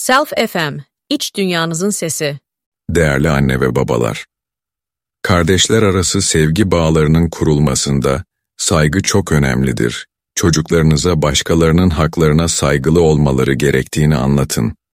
Self FM, iç dünyanızın sesi. Değerli anne ve babalar, kardeşler arası sevgi bağlarının kurulmasında saygı çok önemlidir. Çocuklarınıza başkalarının haklarına saygılı olmaları gerektiğini anlatın.